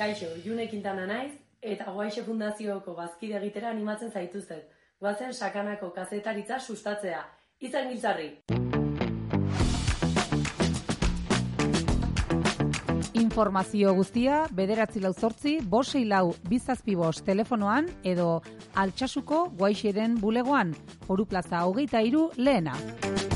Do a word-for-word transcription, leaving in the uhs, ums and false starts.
Kaixo, June Quintana naiz, eta Guaixe Fundazioko bazkide egitera animatzen zaituztet. Goazen sakanako kazetaritza sustatzea. Izan giltzarri! Informazio guztia bederatzi lau zortzi, bosei lau bizazpi bost telefonoan edo Altsasuko Guaixeren bulegoan, Foru Plaza hogeita hiru lehena.